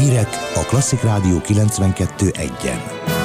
Hírek a Klasszik Rádió 92.1-en.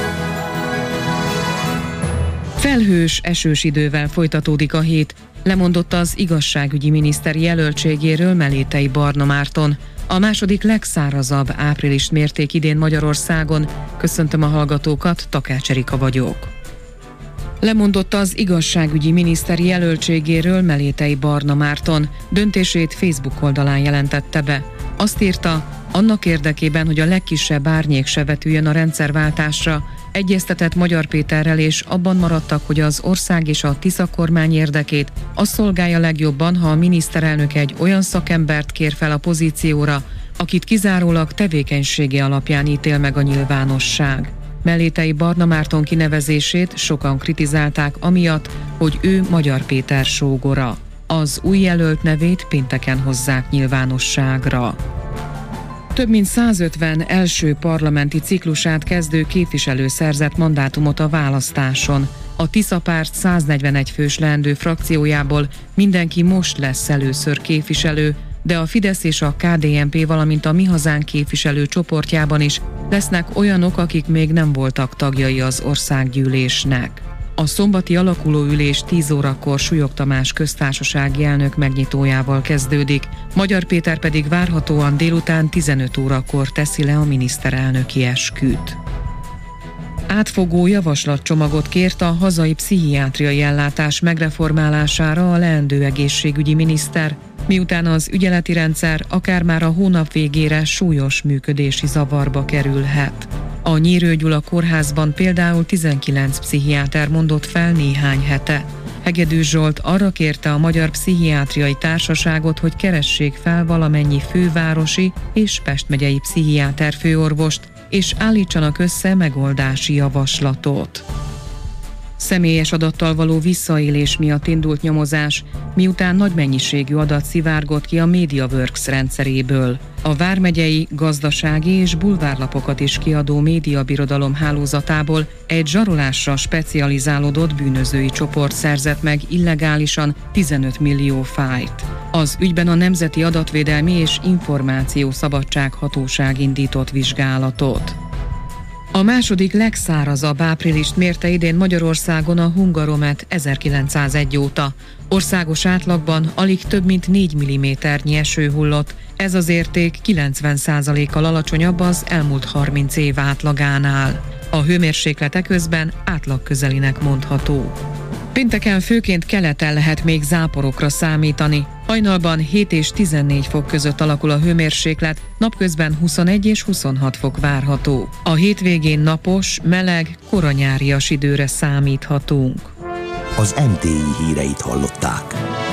Felhős, esős idővel folytatódik a hét, lemondott az igazságügyi miniszter jelöltségéről Melétei Barna Márton. A második legszárazabb áprilist mérték idén Magyarországon. Köszöntöm a hallgatókat, Takács Erika vagyok. Lemondott az igazságügyi miniszter jelöltségéről Melétei Barna Márton. Döntését Facebook oldalán jelentette be. Azt írta, annak érdekében, hogy a legkisebb árnyék se vetüljön a rendszerváltásra, egyeztetett Magyar Péterrel, és abban maradtak, hogy az ország és a Tisza kormány érdekét az szolgálja legjobban, ha a miniszterelnök egy olyan szakembert kér fel a pozícióra, akit kizárólag tevékenysége alapján ítél meg a nyilvánosság. Melétei Barna Márton kinevezését sokan kritizálták amiatt, hogy ő Magyar Péter sógora. Az új jelölt nevét pénteken hozzák nyilvánosságra. Több mint 150 első parlamenti ciklusát kezdő képviselő szerzett mandátumot a választáson. A Tisza párt 141 fős leendő frakciójából mindenki most lesz először képviselő, de a Fidesz és a KDNP, valamint a Mi Hazánk képviselő csoportjában is lesznek olyanok, akik még nem voltak tagjai az országgyűlésnek. A szombati alakuló ülés 10 órakor Súlyog Tamás köztársasági elnök megnyitójával kezdődik, Magyar Péter pedig várhatóan délután 15 órakor teszi le a miniszterelnöki esküt. Átfogó javaslatcsomagot kért a hazai pszichiátriai ellátás megreformálására a leendő egészségügyi miniszter, miután az ügyeleti rendszer akár már a hónap végére súlyos működési zavarba kerülhet. A Nyírő Gyula kórházban például 19 pszichiáter mondott fel néhány hete. Hegedűs Zsolt arra kérte a Magyar Pszichiátriai Társaságot, hogy keressék fel valamennyi fővárosi és Pest megyei pszichiáter főorvost, és állítsanak össze megoldási javaslatot. Személyes adattal való visszaélés miatt indult nyomozás, miután nagy mennyiségű adat szivárgott ki a MediaWorks rendszeréből. A vármegyei, gazdasági és bulvárlapokat is kiadó médiabirodalom hálózatából egy zsarolásra specializálódott bűnözői csoport szerzett meg illegálisan 15 millió fájlt. Az ügyben a Nemzeti Adatvédelmi és Információszabadság Hatóság indított vizsgálatot. A második legszárazabb áprilist mérte idén Magyarországon a Hungaromet 1901 óta. Országos átlagban alig több mint 4 mm-nyi eső hullott, ez az érték 90%-kal alacsonyabb az elmúlt 30 év átlagánál. A hőmérséklet eközben átlagközelinek mondható. Pénteken főként keleten lehet még záporokra számítani. Hajnalban 7 és 14 fok között alakul a hőmérséklet, napközben 21 és 26 fok várható. A hétvégén napos, meleg, koranyárias időre számíthatunk. Az MTI híreit hallották.